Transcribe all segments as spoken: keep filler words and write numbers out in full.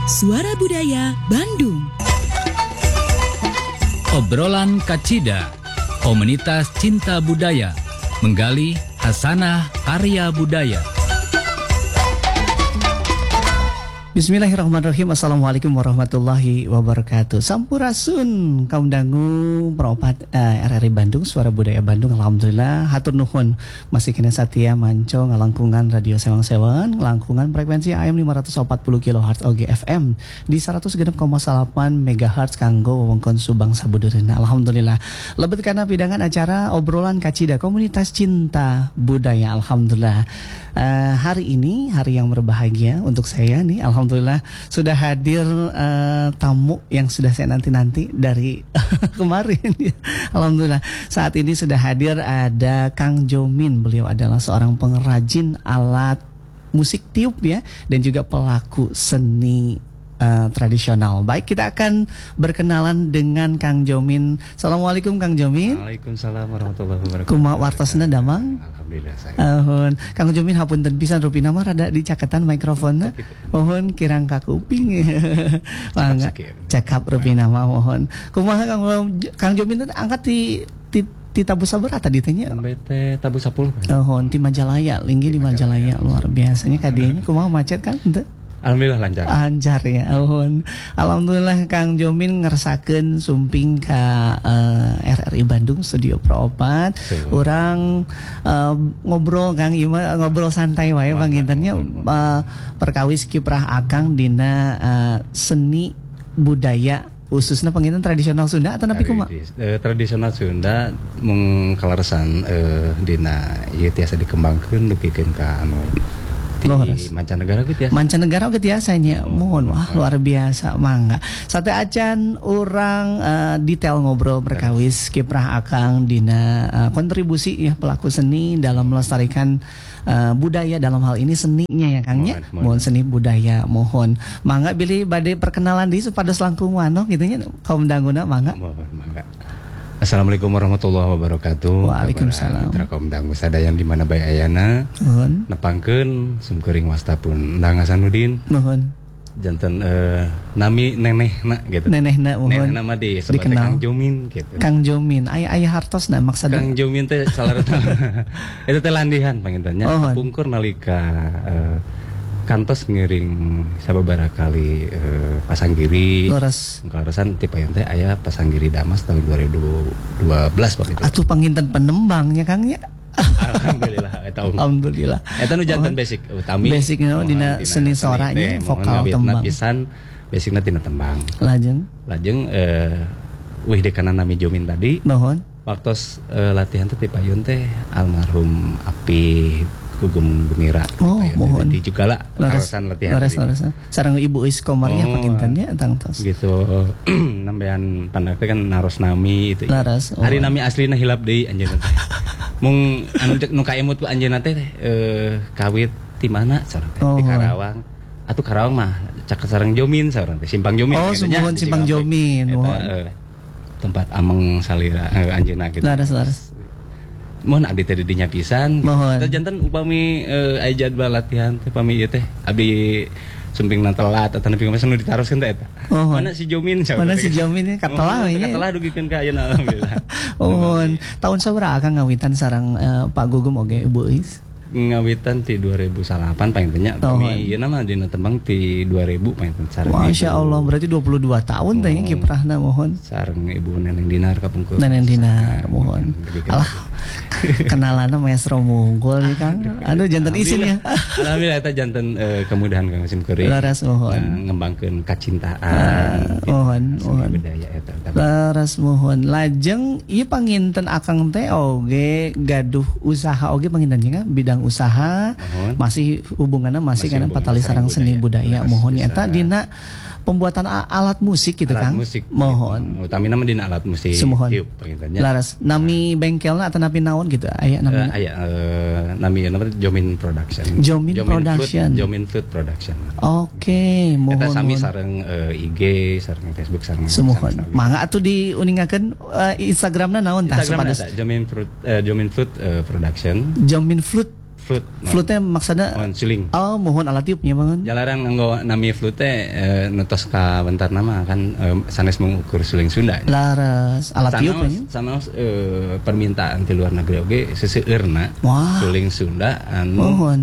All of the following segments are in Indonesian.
Suara Budaya Bandung. Obrolan Kacida, komunitas cinta budaya, menggali hasanah karya budaya. Bismillahirrahmanirrahim. Assalamualaikum warahmatullahi wabarakatuh. Sampurasun kaum dangu peropat uh, R R I Bandung, Suara Budaya Bandung. Alhamdulillah, hatur nuhun masih kena satia manco ngalangkungan radio sewang-sewang, ngalangkungan frekuensi A M lima ratus empat puluh kilohertz O G F M di seratus genep koma delapan megahertz kanggo wewengkon Subang Sabudeurna. Alhamdulillah. Lebet kana pidangan acara obrolan kacida komunitas cinta budaya. Alhamdulillah. Uh, hari ini hari yang berbahagia untuk saya nih. Alhamdulillah sudah hadir uh, tamu yang sudah saya nanti-nanti dari kemarin. Alhamdulillah saat ini sudah hadir ada Kang Jomin. Beliau adalah seorang pengrajin alat musik tiup ya, dan juga pelaku seni uh, tradisional. Baik, kita akan berkenalan dengan Kang Jomin. Assalamualaikum Kang Jomin. Waalaikumsalam warahmatullahi wabarakatuh. Kumaha wartosna damang? Alhamdulillah saya. Ahun, Kang Jomin hapunten pisan rupina mah rada dicaketan mikrofonnya. Mohon kirang ka kuping. Mangga cakap rupina mah mohon. Kumaha Kang Kang Jomin teh angkat di di di Tabu Sabar atau ditanya? Sampai teh Tabu sepuluh. Ahun di Majalaya, linggi di Majalaya luar biasanya kadinya kumaha macet kan henteu? Alhamdulillah lancar. Lancar ya, ahun. Alhamdulillah Kang Jomin ngeresakeun sumping ka uh, R R I Bandung Studio Proopat. Urang uh, ngobrol Kang Ima ngobrol santai wae pangintennya uh, perkawis kiprah Akang dina uh, seni budaya khususnya penginten tradisional Sunda atau napi kumaha? Eh, tradisional Sunda mung kaleresan eh, dina ieu tiasa dikembangkeun dukikeun ka anu di mancanegara gitu ya. Mancanegara gitu biasanya. Mohon wah luar biasa mangga. Sate acan orang uh, detail ngobrol berkawis kiprah Akang dina uh, kontribusi ya pelaku seni dalam melestarikan uh, budaya, dalam hal ini seninya ya Kang ya. Mohon, mohon seni budaya mohon. Mangga bilih bade perkenalan di supados langkung wano gitu nya kaum dangguna mangga. Mohon mangga. Assalamualaikum warahmatullahi wabarakatuh. Waalaikumsalam. Mitra kaum dangu sadayan di mana bae ayana. Mohon. Nepangkeun sumkuring wastapun Ndang Hasanuddin. Mohon. Janten eh, nami nenehna gitu. Nenehna mohon. Nenehna mah di sebagai Kang Jomin gitu. Kang Jomin, aya aya hartosna maksudna. Kang Jomin teh salareta. Itu teh landihan pangintennya. Oh, pungkur nalika eh, kantos ngiring sababaraha kali eh, Pasanggiri. Leres. Kaleresan ti payen teh aya Pasanggiri Damas tahun dua ribu dua belas waktu itu. Atuh panginten penembangnya Kang ya. Alhamdulillah eta unggul. Alhamdulillah. Eta nu janten basic utami. Basic no dina seni soranya vokal tembang. Pisan basicna tina tembang. Lajeng. Lajeng eh wih dekana nami Jomin tadi. Mohon. Waktos eh, latihan teh ti payun teh almarhum Api Gugum Gumira. Oh, mohon. Di juga lah kaleresan latihan. Laras laras. Sareng Ibu Iskomariah oh, pangintennya tang tos. Gitu. Nambean pandak teh kan naros nami itu. Laras. Oh. Hari nami aslina hilap deui anjeunna teh. Mung anu nu kaemut ku anjeunna teh eh kawit ti mana sareng teh oh. di Karawang. Atuh Karawang mah cak sareng Jomin sareng teh Simpang Jomin. Oh, sumuhun Simpang Jomin. Eta, eh, tempat ameng salira eh, anjeunna gitu. Laras laras. Mohon abdi teh didinya pisan. Mohon. Teh janten upami eh, aya jadwal latihan teh pami ieu teh abdi sumping telat atau nepi ka nu ditaroskeun teh eta. Mana si Jomin? Mana si Jomin katelah nya. Katelah dugikeun ka ayeuna alhamdulillah. Mohon. Tahun sabaraha Akang ngawitan sareng uh, Pak Gugum oge Ibu Is? Ngawitan ti dua ribu delapan paling tanya. Kami ieu nama dina tembang ti dua ribu paling sareng. Masya Allah berarti dua puluh dua tahun teh kiprahna mohon. Sareng Ibu Neneng Dinar kapungkur. Neneng Dinar mohon. Alah. Kenalanna maestro munggul nih Kang. Aduh janten isin ya. Alhamdulillah eta janten uh, kemudahan Kang Simkuring. Laras mohon. Nah, ngembangkeun kacintaan. Uh, gitu. Mohon mohon. Budaya eta. Laras mohon. Lajeng ieu panginten Akang teh oge gaduh usaha oge pangintennya kan bidang usaha mohon. Masih hubungannya masih, masih karena patali sarang seni budaya, budaya mohon eta dina pembuatan alat musik gitu alat Kang. Musik. Mohon. Utami nama dina alat musik. Semohon. Tiup pangintennya. Laras nami bengkelna atau nami naon gitu aya namanya. Uh, aya uh, nami nama Jomin Production. Jomin, Jomin Production. Food, Jomin Food Production. Oke, okay, mohon. Kita sami mohon. sareng uh, I G, sareng Facebook sareng. Semohon. Mangga atuh diuningakeun uh, Instagramna naon tah Instagramna supados. Jomin Fruit uh, Jomin Food uh, Production. Jomin Fruit flute. Flute maksudnya Mohon suling. oh mohon alat tiupnya bangun. Jalaran nganggo nami flute eh, nutos ka bentar nama kan eh, sanes mengukur suling Sunda. Laras alat tiup Sanaos, ini. sanaos eh, permintaan di luar negeri oge seseueurna Wah. suling Sunda anu Mohon.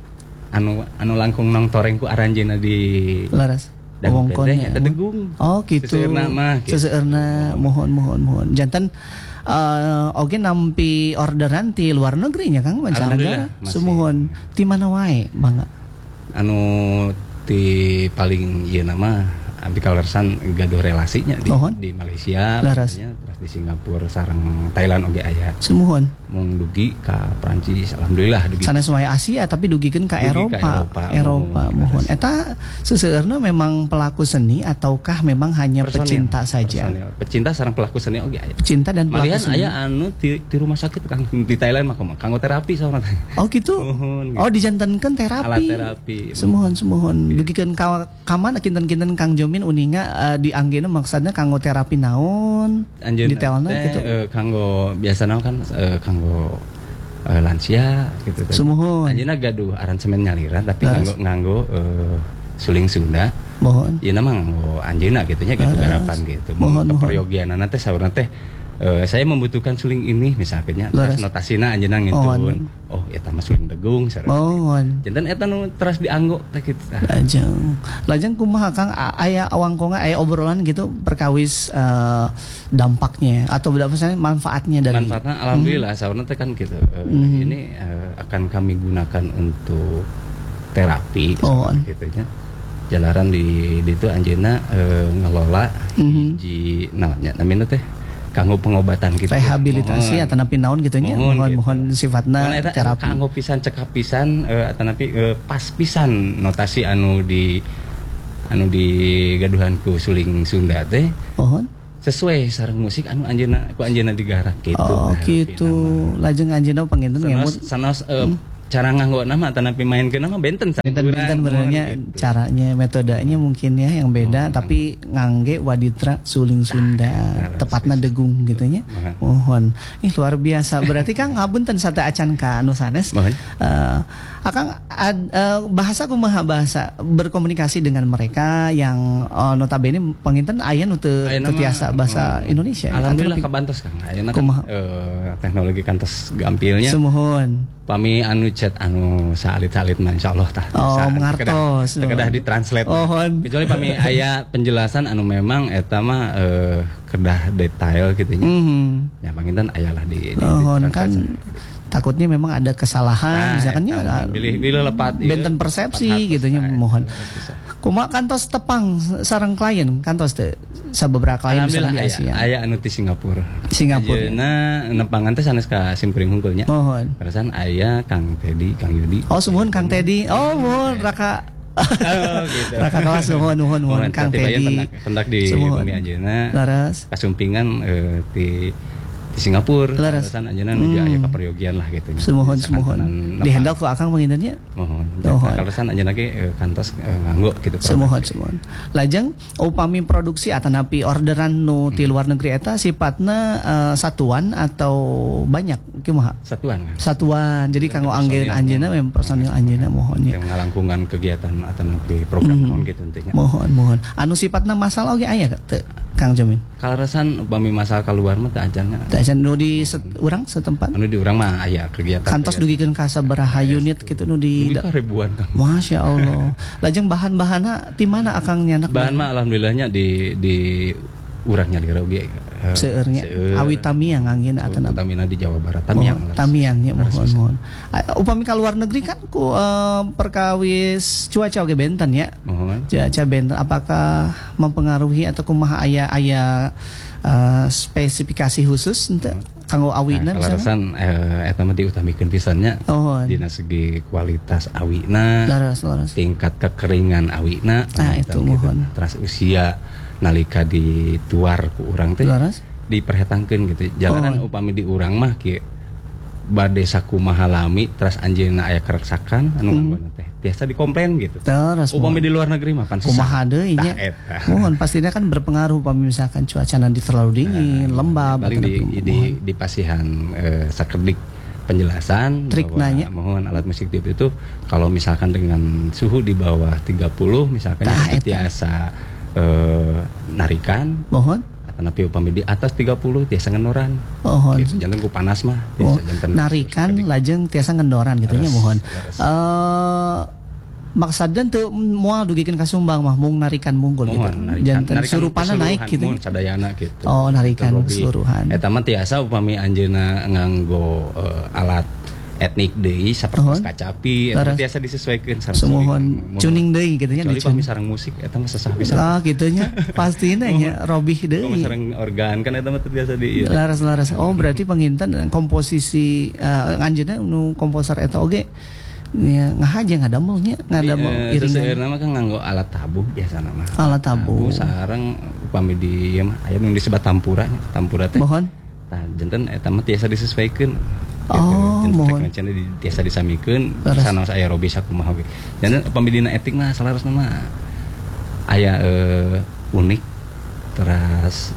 anu anu langkung nang toreng ku aranjeuna di Laras. dan Wongkonnya. eta degung. Oh gitu. Seseueurna mah. Gitu. Seseueurna mohon mohon mohon. Jantan uh, oge nampi orderan ti luar negeri nya Kang mancanegara. Alhamdulillah, masih. Sumuhun ti mana wae Bangga. Anu ti paling ieu nama abdi kalersan gaduh relasinya di, Mohon. di Malaysia, Laras. maksudnya, terus di Singapura sareng Thailand oge aya. Sumuhun. Mung dugi ka Prancis alhamdulillah dugi. Sanes wae Asia tapi dugikeun ka Dugi ka Eropa. Eropa. Eropa Oh, mohon. laras. Eta seseueurna memang pelaku seni ataukah memang hanya Personil, pecinta saja? personil. Pecinta sareng pelaku seni oge aya. Pecinta dan pelaku Malihan seni. aya anu di, di rumah sakit Kang di Thailand mah kumaha kanggo terapi saurna teh. Oh gitu. Mohon, gitu. Oh dijantankeun terapi. Alat terapi. Semohon semohon dugikeun ka kaman kinten-kinten Kang Jomin uninga uh, di anggena maksudnya kanggo terapi naon Anjeun detailna teh, gitu. eh, kanggo biasana kan eh, kanggo eh, lansia gitu teh. Semohon. Anjeunna gaduh aransemen nyaliran tapi Laras. nganggo nganggo eh, suling Sunda. Mohon. Ieu mah nganggo anjeunna gitu nya gitu Laras. garapan gitu. Mohon, mohon. Peryogianana teh saurna teh eh, saya membutuhkan suling ini misalnya Laras. terus notasina anjeunna ngintun. Oh, eta mah suling degung sareng. Mohon. Janten eta nu teras dianggo teh kitu. Ah, Lajeng. Lajeng kumaha Kang A- aya awangkonga aya obrolan gitu perkawis uh, dampaknya atau berapa manfaatnya dari manfaatnya alhamdulillah saurna teh kan gitu. Eh, Mhm. Ini eh, akan kami gunakan untuk terapi Oh. seperti gitu nya. Jalaran di di itu anjeunna eh, ngelola Mhm. hiji naonnya namina teh kanggo pengobatan gitu. rehabilitasi atau napi naon gitu nya. Mohon, Mohon gitu. mohon sifatna Mohon eta terapi. kanggo pisan cekap pisan eh, atanapi eh, pas pisan notasi anu di anu di gaduhanku suling Sunda teh Mohon. sesuai sareng musik anu anjeunna ku anjeunna digarap gitu. Oh Nah, gitu. Lajeng anjeunna panginten Sanos, ngemut sanos eh, cara nganggo nama atanapi main ke nama benten Benten-benten benernya gitu. caranya metodenya mungkin ya yang beda tapi ngangge waditra suling Sunda tepatna degung gitu nya. Mohon. Ih luar biasa berarti Kang ngapunten sate acan ka anu sanes. Mohon. Eh, Akang ad- eh, bahasa kumaha bahasa berkomunikasi dengan mereka yang eh, notabene panginten aya nu teu Aya teu nama, tiasa bahasa eh, Indonesia. Alhamdulillah Atau kabantos Kang. Ayeuna Kumaha? kan eh, teknologi kantos gampilnya. Semohon. Pami anu chat anu salit-salit mah insyaallah tah. Oh, Sa- mengartos. Kedah, kedah ditranslate. Ohon. Kecuali pami aya penjelasan anu memang eta mah eh, kedah detail gitu nya. Mhm. Ya panginten ayalah di, di, Ohon di kan takutnya memang ada kesalahan misalkan ya eta, pilih pilih lepat ieu, benten persepsi lepat gitu nya hartos, mohon. nah, bisa. Kumaha kantos tepang sareng klien kantos teh sabeberapa klien Alhamdulillah misalnya di aya, Asia. aya anu ti Singapura. Singapura. Ayeuna nempangan teh sanes ka Simkuring Hungkulnya. Mohon. Perasaan aya Kang Teddy, Kang Yudi. Oh sumun Kang Teddy. Oh mohon Raka. Oh, gitu. Raka kelas nuhun nuhun nuhun Kang Teddy. Pendak, pendak di Sumun. Bumi Anjeuna. Laras. Kasumpingan eh, di di Singapura. Laras. Perasaan Anjeuna nuju Hmm. aya kaperyogian lah gitu. Semohon Sakantonan semohon. nepang. Di handle ku Akang pangintennya. Mohon. Mohon. Kalesan Anjeuna ge eh, kantos eh, nganggo gitu. Semohon semohon. Lajeng upami produksi atanapi orderan nu ti luar negeri eta sifatna eh, satuan atau banyak kumaha? Satuan kan. Satuan. Jadi kanggo anggen anjeunna memang personil anjeunna mohonnya. Yang ngalangkungan kegiatan atau nanti program Mhm. naon gitu intinya. Mohon mohon. Anu sifatna masalah oge aya teu Kang Jamin? Kalesan upami masalah keluar mah teu ajanna. Teu acan nu di set, urang setempat. Anu di urang mah aya kegiatan. Kantos dugikeun ka sabaraha unit gitu nu di Dugi ka ribuan Kang. Masya Allah. Lajeng bahan-bahanna ti mana Akang nyanak? Bahan mah alhamdulillahnya di di urang nyalira oge. eh, Seueurnya seueur. awi tamiang angin atau Utamina di Jawa Barat Tamiang. Mohon, lah. Tamiang ya Harus mohon bisa. mohon. Ah, upami ka luar negeri kan ku eh, perkawis cuaca oge benten ya. Mohon. Cuaca benten apakah mempengaruhi atau kumaha aya aya eh, spesifikasi khusus ente kanggo awina Nah, misalnya? kalaresan eh, eta mah diutamikeun pisannya Oh, dina segi kualitas awina, laras laras. tingkat kekeringan awina, Ah, eta itu gitu. mohon. Terus usia nalika dituar ku urang teh Laras. diperhetangkeun gitu. Jalanan Oh. upami di urang mah kieu bade sakumaha lami terus anjeunna aya kereksakan anu Hmm. nganggona teh biasa dikomplain gitu. Terus Upami di luar negeri mah pan susah. kumaha deui nya. Tah, eta. Mohon pastinya kan berpengaruh upami misalkan cuaca nanti terlalu dingin, lembab Paling atau di, napi, di, mohon. di pasihan eh, sakedik penjelasan Trik bahwa nanya. mohon alat musik tiup itu kalau misalkan dengan suhu di bawah tiga puluh misalkan Tah, itu eta. tiasa eh, narikan Mohon. tapi upami di atas tiga puluh tiasa ngenoran. Mohon. Gitu, jantan ku panas mah. Oh, Tiasa jantan narikan seperti- lajeng tiasa ngendoran gitu nya Leres, mohon. leres. Eh maksudnya tuh moal dugikeun ka Sumbang mah mung narikan munggul gitu. mohon Janten surupana naik gitu. mohon sadayana gitu. Oh, narikan Terlebih, keseluruhan. Eta mah tiasa upami anjeunna nganggo eh, alat etnik deui sapertos Mohon. kacapi eta Leres. tiasa disesuaikeun sareng Semohon suling. tuning deui gitu nya Kecuali dicun. pami sareng musik eta mah sesah pisan. Lah gitu nya pasti nya robih Pami deui. sareng organ kan eta mah teu biasa di ieu. Laras-laras. Oh, berarti pengintan komposisi uh, anjeunna nu komposer eta oge ya ngahaja ngadamelnya ngadamel Iya, terus iringan ayeuna mah kan nganggo alat tabuh biasa nama. Alat tabuh. sareng upami di ieu mah aya nu disebut tampura nya. Tampura teh. mohon. Nah, janten eta mah tiasa disesuaikeun. Oh, mohon. Frekuensinya di, tiasa disamikeun Leres. sanos aya robi sakumaha we. Janten upami dina etik mah salarosna mah aya eh, unik teras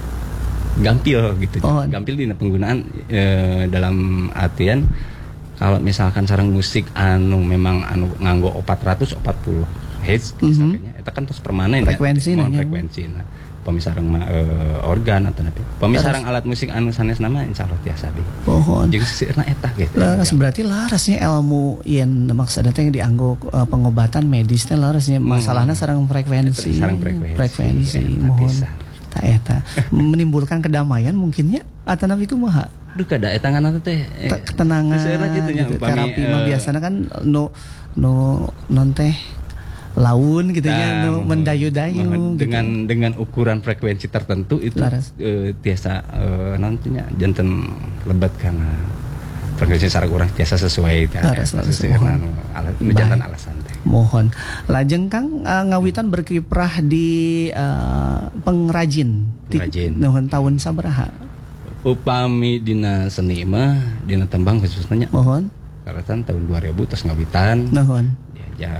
gampil gitu. Oh. Gampil dina penggunaan eh, dalam artian kalau misalkan sareng musik anu memang anu nganggo empat ratus empat puluh hertz Mhm. misalnya eta kan tos permanen Frekuensi ya. Mohon nanya. frekuensi nah. Pami sareng mah eh, organ atau napi. Pami sareng alat musik anu sanes nama insyaallah tiasa deh. Mohon. Jeung seueurna eta gitu. Laras berarti larasnya ilmu yen maksudnya teh dianggo uh, pengobatan medis teh larasnya masalahnya sareng frekuensi. Sareng frekuensi. Frekuensi, Eta mohon. bisa. Tak eta menimbulkan kedamaian mungkinnya atau nabi kumaha? Duh kada eta ngana teh. eh, Te- ketenangan seueurna kitu nya gitu. upami, Terapi mah eh, biasanya kan no no non teh laun gitu nya nah, nu mohon, mendayu-dayu mohon. gitu. dengan dengan ukuran frekuensi tertentu itu Laras. eh, tiasa eh, nantinya janten lebat karena frekuensi sareng urang tiasa sesuai teh. Laras, laras, Seueurna mohon. anu alat nu Baik. jantan alasan teh. Mohon. Lajeng Kang uh, ngawitan berkiprah di uh, pengrajin. Ti- Pengrajin. Nuhun tahun sabaraha? Upami dina seni mah dina tembang khususnya Mohon. karatan tahun dua ribu tos ngawitan Nuhun.